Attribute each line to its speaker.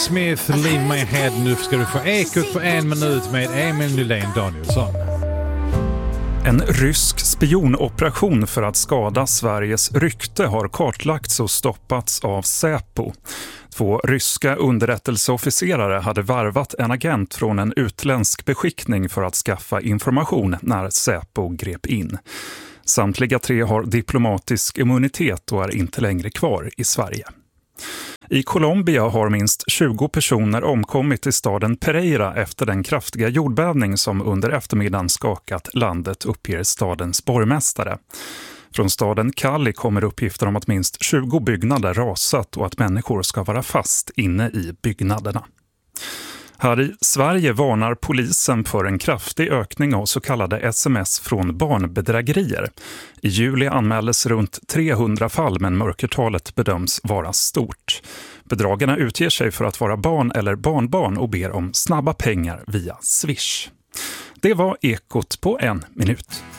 Speaker 1: Smith, Leave My Head. Nu ska du få Ekot på 1 minut med Emil Nylén Danielsson.
Speaker 2: En rysk spionoperation för att skada Sveriges rykte har kartlagts och stoppats av Säpo. 2 ryska underrättelseofficerare hade varvat en agent från en utländsk beskickning för att skaffa information när Säpo grep in. Samtliga 3 har diplomatisk immunitet och är inte längre kvar i Sverige. I Colombia har minst 20 personer omkommit i staden Pereira efter den kraftiga jordbävning som under eftermiddagen skakat landet, uppger stadens borgmästare. Från staden Cali kommer uppgifter om att minst 20 byggnader rasat och att människor ska vara fast inne i byggnaderna. Här i Sverige varnar polisen för en kraftig ökning av så kallade sms från barnbedrägerier. I juli anmäldes runt 300 fall, men mörkertalet bedöms vara stort. Bedragarna utger sig för att vara barn eller barnbarn och ber om snabba pengar via Swish. Det var Ekot på 1 minut.